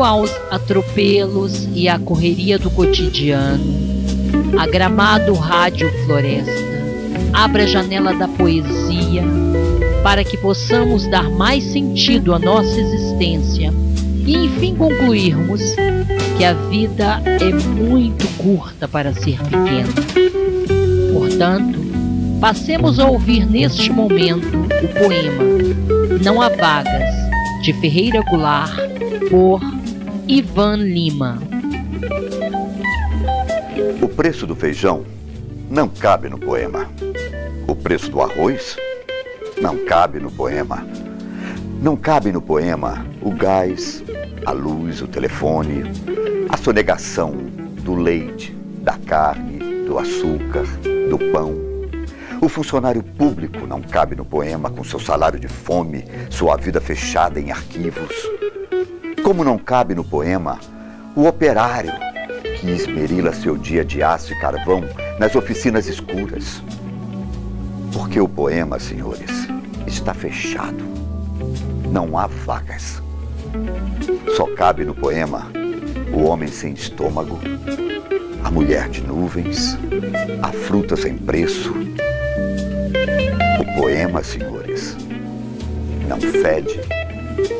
meio aos atropelos e à correria do cotidiano, a gramado rádio floresta, abra a janela da poesia para que possamos dar mais sentido à nossa existência e enfim concluirmos que a vida é muito curta para ser pequena. Portanto, passemos a ouvir neste momento o poema Não Há Vagas, de Ferreira Goulart, por Ivan Lima. O preço do feijão não cabe no poema. O preço do arroz não cabe no poema. Não cabe no poema o gás, a luz, o telefone, a sonegação do leite, da carne, do açúcar, do pão. O funcionário público não cabe no poema com seu salário de fome, sua vida fechada em arquivos. Como não cabe no poema o operário que esmerila seu dia de aço e carvão nas oficinas escuras. Porque o poema, senhores, está fechado. Não há vagas. Só cabe no poema o homem sem estômago, a mulher de nuvens, a fruta sem preço. O poema, senhores, não fede,